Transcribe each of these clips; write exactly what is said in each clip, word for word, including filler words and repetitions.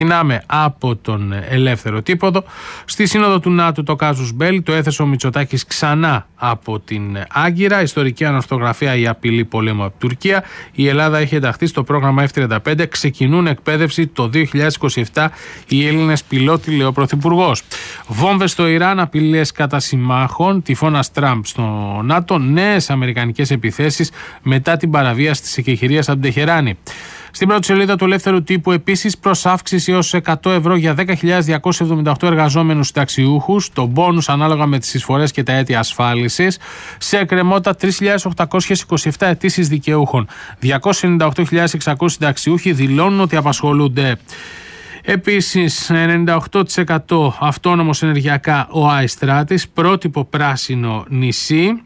Ξεκινάμε από τον Ελεύθερο Τύποδο. Στη Σύνοδο του ΝΑΤΟ το κάζους μπέλι το έθεσε ο Μητσοτάκης ξανά από την Άγκυρα. Ιστορική ανορθογραφία, η απειλή πολέμου από την Τουρκία. Η Ελλάδα έχει ενταχθεί στο πρόγραμμα εφ τριάντα πέντε. Ξεκινούν εκπαίδευση το δύο χιλιάδες είκοσι επτά οι Έλληνες πιλότοι, λέει ο Πρωθυπουργός. Βόμβες στο Ιράν, απειλές κατά συμμάχων. Τυφώνας Τραμπ στο ΝΑΤΟ. Νέες αμερικανικές επιθέσεις μετά την παραβίαση της εκεχηρίας από την Τεχεράνη. Στην πρώτη σελίδα του Ελεύθερου Τύπου, επίσης, προς αύξηση έως εκατό ευρώ για δέκα χιλιάδες διακόσιους εβδομήντα οκτώ εργαζόμενους συνταξιούχους, το μπόνους ανάλογα με τις εισφορές και τα έτη ασφάλισης, σε εκκρεμότητα τρεις χιλιάδες οκτακόσιες είκοσι επτά αιτήσεις δικαιούχων. διακόσιες ενενήντα οκτώ χιλιάδες εξακόσιοι συνταξιούχοι δηλώνουν ότι απασχολούνται. Επίσης, ενενήντα οκτώ τοις εκατό αυτόνομος ενεργειακά ο Αϊστράτης, πρότυπο πράσινο νησί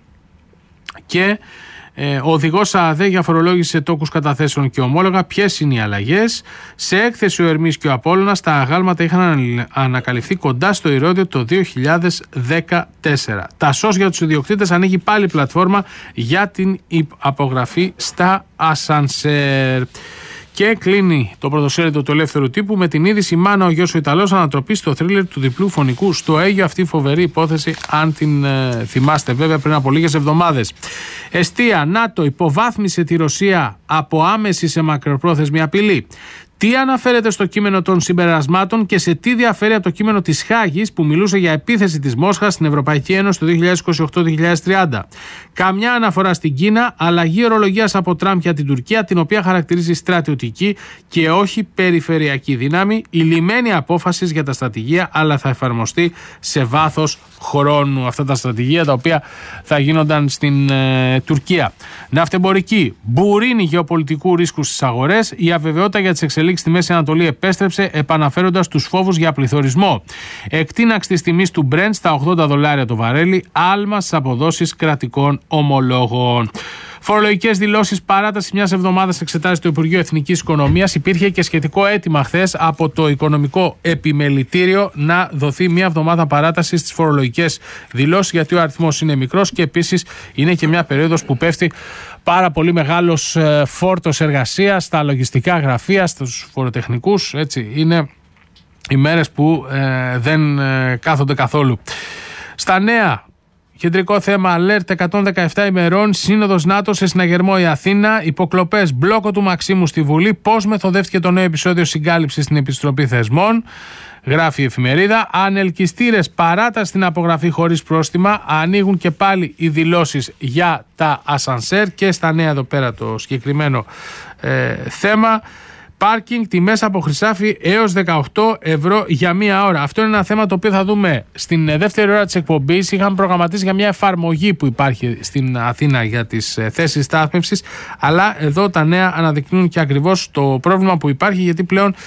και Ε, ο οδηγός ΑΔΕ για φορολόγηση σε τόκους καταθέσεων και ομόλογα. Ποιες είναι οι αλλαγές? Σε έκθεση ο Ερμής και ο Απόλλωνας, τα αγάλματα είχαν ανακαλυφθεί κοντά στο Ηρώδειο το δύο χιλιάδες δεκατέσσερα. Τα ΣΟΣ για τους ιδιοκτήτες ανοίγει πάλι πλατφόρμα για την απογραφή στα ασανσέρ. Και κλείνει το πρωτοσέλιδο του Ελεύθερου Τύπου με την είδηση «Μάνα ο γιος ο Ιταλός ανατροπή στο θρίλερ του διπλού φωνικού στο Αίγιο». Αυτή η φοβερή υπόθεση, αν την ε, θυμάστε βέβαια, πριν από λίγες εβδομάδες. Εστία, ΝΑΤΟ υποβάθμισε τη Ρωσία από άμεση σε μακροπρόθεσμη απειλή. Τι αναφέρεται στο κείμενο των συμπερασμάτων και σε τι διαφέρει από το κείμενο της Χάγης που μιλούσε για επίθεση της Μόσχας στην Ευρωπαϊκή Ένωση το δύο χιλιάδες είκοσι οκτώ δύο χιλιάδες τριάντα. Καμιά αναφορά στην Κίνα, αλλαγή ορολογίας από Τραμπ για την Τουρκία, την οποία χαρακτηρίζει στρατιωτική και όχι περιφερειακή δύναμη. Η λυμμένη απόφαση για τα στρατηγία, αλλά θα εφαρμοστεί σε βάθος χρόνου. Αυτά τα στρατηγία τα οποία θα γίνονταν στην ε, Τουρκία. Ναυτεμπορική, μπουρίνι γεωπολιτικού ρίσκου στις αγορές. Η αβεβαιότητα για τις εξελίξεις στη Μέση Ανατολή επέστρεψε, επαναφέροντας τους φόβους για πληθωρισμό. Εκτείναξη της τιμής του Brent στα ογδόντα δολάρια το βαρέλι, άλμα στις αποδόσεις κρατικών ομολόγων. Φορολογικές δηλώσεις, παράταση μιας εβδομάδας εξετάζει το Υπουργείο Εθνικής Οικονομίας. Υπήρχε και σχετικό αίτημα χθες από το Οικονομικό Επιμελητήριο να δοθεί μια εβδομάδα παράταση στις φορολογικές δηλώσεις, γιατί ο αριθμός είναι μικρός και επίσης είναι και μια περίοδος που πέφτει πάρα πολύ μεγάλος φόρτος εργασίας στα λογιστικά γραφεία, στους φοροτεχνικούς. Έτσι, είναι οι μέρες που ε, δεν ε, κάθονται καθόλου. Στα νέα. Κεντρικό θέμα alert εκατόν δεκαεπτά ημερών, Σύνοδος ΝΑΤΟ σε συναγερμό η Αθήνα, υποκλοπές μπλόκο του Μαξίμου στη Βουλή, πώς μεθοδεύτηκε το νέο επεισόδιο συγκάλυψης στην Επιστροπή Θεσμών, γράφει η εφημερίδα. Ανελκυστήρες, παράταση στην απογραφή χωρίς πρόστιμα, ανοίγουν και πάλι οι δηλώσεις για τα ασανσέρ και στα νέα εδώ πέρα το συγκεκριμένο ε, θέμα. Πάρκινγκ, τιμές από Χρυσάφι έως δεκαοκτώ ευρώ για μία ώρα. Αυτό είναι ένα θέμα το οποίο θα δούμε στην δεύτερη ώρα της εκπομπής. Είχαμε προγραμματίσει για μια εφαρμογή που υπάρχει στην Αθήνα για τις θέσεις στάθμευσης, αλλά εδώ τα νέα αναδεικνύουν και ακριβώς το πρόβλημα που υπάρχει, γιατί πλέον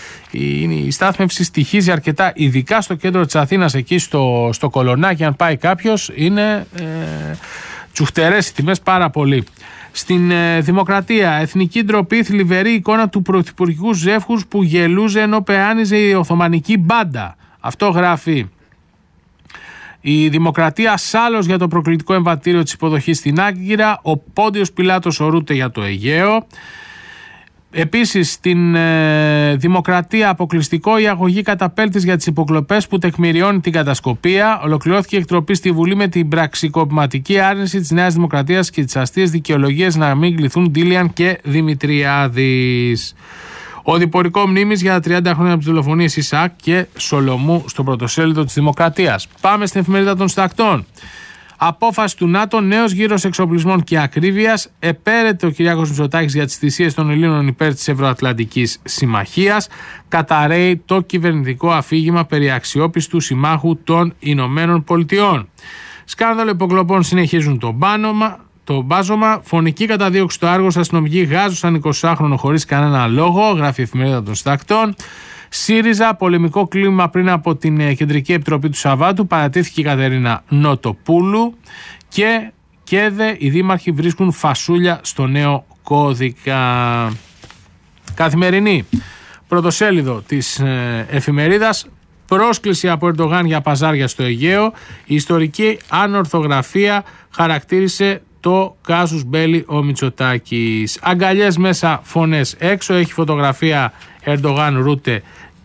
η στάθμευση στοιχίζει αρκετά, ειδικά στο κέντρο της Αθήνας, εκεί στο, στο Κολονάκι. Αν πάει κάποιος, είναι ε, τσουχτερές οι τιμές πάρα πολύ. Στην ε, Δημοκρατία, εθνική ντροπή, θλιβερή εικόνα του πρωθυπουργικού ζεύγους που γελούσε ενώ πεάνιζε η Οθωμανική μπάντα. Αυτό γράφει η Δημοκρατία. Σάλος για το προκλητικό εμβατήριο της υποδοχής στην Άγκυρα. Ο Πόντιος Πιλάτος ορούται για το Αιγαίο. Επίσης στην ε, Δημοκρατία, αποκλειστικό η αγωγή καταπέλτης για τις υποκλοπές που τεκμηριώνει την κατασκοπία. Ολοκληρώθηκε η εκτροπή στη Βουλή με την πραξικοπηματική άρνηση της Νέας Δημοκρατίας και τις αστείες δικαιολογίες να μην κληθούν Ντίλιαν και Δημητριάδης. Οδηπορικό μνήμης για τα τριάντα χρόνια από τις δολοφονίες Ισαάκ και Σολομού στο πρωτοσέλιδο της Δημοκρατίας. Πάμε στην εφημερίδα των Συντακτών. Απόφαση του ΝΑΤΟ, νέος γύρος εξοπλισμών και ακρίβειας. Επέρεται ο Κυριάκος Μητσοτάκης για τις θυσίες των Ελλήνων υπέρ της Ευρωατλαντικής Συμμαχίας. Καταρρέει το κυβερνητικό αφήγημα περί αξιόπιστου συμμάχου των Ηνωμένων Πολιτειών. Σκάνδαλο υποκλοπών συνεχίζουν το μπάνομα. Το μπάζωμα, φωνική καταδίωξη στο Άργος, αστυνομικοί γάζωσαν εικοσάχρονο χωρίς κανένα λόγο, γράφει η εφημερίδα των Συντακτών. ΣΥΡΙΖΑ, πολεμικό κλίμα πριν από την Κεντρική Επιτροπή του Σαββάτου, παρατήθηκε η Κατερίνα Νοτοπούλου και ΚΕΔΕ, οι δήμαρχοι βρίσκουν φασούλια στο νέο κώδικα. Καθημερινή, πρωτοσέλιδο της εφημερίδας, πρόσκληση από Ερντογάν για παζάρια στο Αιγαίο, η ιστορική ανορθογραφία χαρακτήρισε το κάζους μπέλι ο Μητσοτάκης. Αγκαλιές μέσα, φωνές έξω, έχει φωτογραφία Ερντογάν, Ρούτε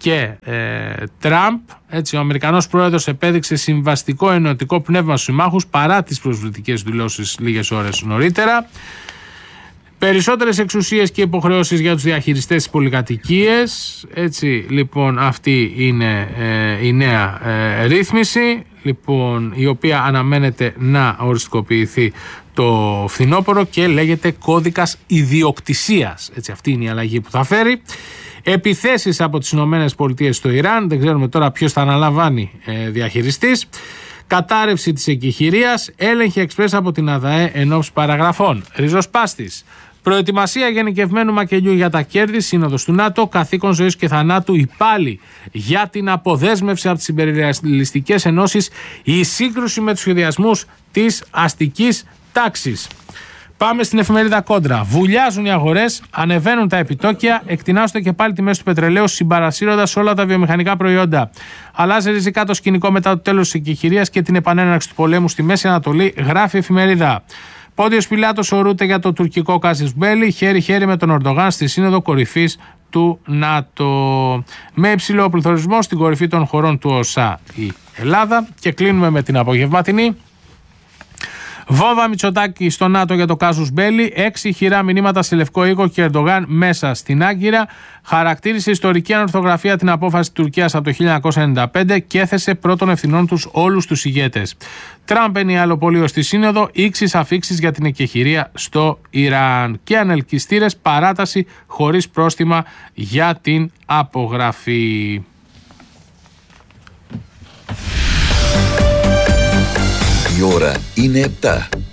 και ε, Τραμπ. Έτσι, ο Αμερικανός πρόεδρος επέδειξε συμβαστικό ενωτικό πνεύμα στους συμμάχους παρά τις προσβλητικές δηλώσεις λίγες ώρες νωρίτερα. Περισσότερες εξουσίες και υποχρεώσεις για τους διαχειριστές της πολυκατοικίες. Έτσι, λοιπόν, αυτή είναι ε, η νέα ε, ρύθμιση, λοιπόν, η οποία αναμένεται να οριστικοποιηθεί το φθινόπωρο και λέγεται κώδικας ιδιοκτησίας. Έτσι, αυτή είναι η αλλαγή που θα φέρει. Επιθέσεις από τις Ηνωμένες Πολιτείες στο Ιράν, δεν ξέρουμε τώρα ποιος θα αναλαμβάνει ε, διαχειριστής. Κατάρρευση της εκεχηρίας, έλεγχη εξπρές από την ΑΔΑΕ ενόψει παραγραφών. Ριζοσπάστης. Προετοιμασία γενικευμένου μακελιού για τα κέρδη, Σύνοδος του ΝΑΤΟ, καθήκον ζωής και θανάτου, η πάλι για την αποδέσμευση από τις υπεριαλιστικές ενώσεις, η σύγκρουση με τους σχεδιασμούς της αστικής τάξης. Πάμε στην εφημερίδα Κόντρα. Βουλιάζουν οι αγορές, ανεβαίνουν τα επιτόκια, εκτινάσσονται και πάλι τιμές του πετρελαίου, συμπαρασύροντας όλα τα βιομηχανικά προϊόντα. Αλλάζει ριζικά το σκηνικό μετά το τέλος της εκεχηρίας και την επανέναρξη του πολέμου στη Μέση Ανατολή, γράφει η εφημερίδα. Πόντιος Πιλάτος ορούται για το τουρκικό κάζις μπέλι, χέρι-χέρι με τον Ορντογάν στη Σύνοδο Κορυφής του ΝΑΤΟ. Με υψηλό πληθωρισμό στην κορυφή των χωρών του ΟΣΑ η Ελλάδα. Και κλείνουμε με την απογευματινή. Βόμβα Μητσοτάκη στο ΝΑΤΟ για το κάζους μπέλι. Έξι χειρά μηνύματα σε Λευκό Οίκο και Ερντογάν μέσα στην Άγκυρα. Χαρακτήρισε ιστορική ανορθογραφία την απόφαση της Τουρκίας από το χίλια εννιακόσια ενενήντα πέντε και έθεσε πρώτων ευθυνών τους όλους τους ηγέτες. Τραμπ είναι αλλοπολείο στη Σύνοδο. Ήξεις αφήξεις για την εκεχηρία στο Ιράν. Και ανελκυστήρες, παράταση χωρίς πρόστιμα για την απογραφή. Η ώρα είναι επτά.